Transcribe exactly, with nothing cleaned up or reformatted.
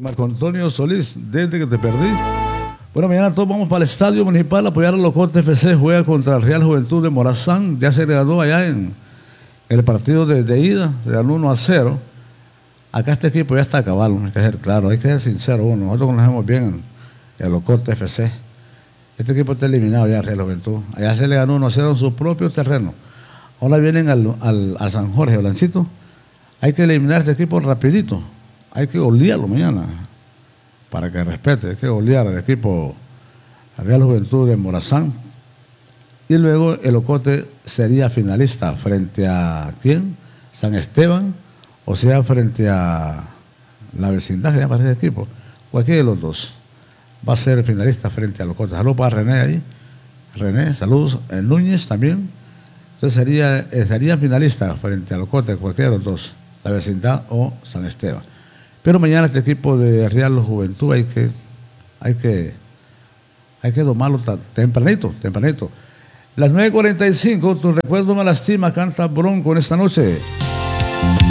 Marco Antonio Solís, desde que te perdí. Bueno, mañana todos vamos para el Estadio Municipal a apoyar a Locote F C. Juega contra el Real Juventud de Morazán. Ya se le ganó allá en, en el partido de, de ida, se ganó uno a cero. Acá este equipo ya está acabado, hay que ser claro, hay que ser sincero. Bueno, nosotros conocemos bien el Locote F C. Este equipo está eliminado ya, el Real Juventud. Allá se le ganó uno a cero en su propio terreno. Ahora vienen al, al, a San Jorge, Blancito. Hay que eliminar este equipo rapidito. Hay que golearlo mañana para que respete. Hay que golear al equipo Real Juventud de Morazán. Y luego el Locote sería finalista frente a ¿quién? San Esteban, o sea, frente a la vecindad que llama ese equipo. Cualquiera de los dos va a ser finalista frente a Locote. Saludos para René ahí. René, saludos. Eh, Núñez también. Entonces sería, eh, sería finalista frente a Locote, cualquiera de los dos, la vecindad o San Esteban. Pero mañana este equipo de Real Juventud hay que, hay que, hay que domarlo tempranito, tempranito. Las nueve cuarenta y cinco, tu recuerdo me lastima, canta Bronco en esta noche.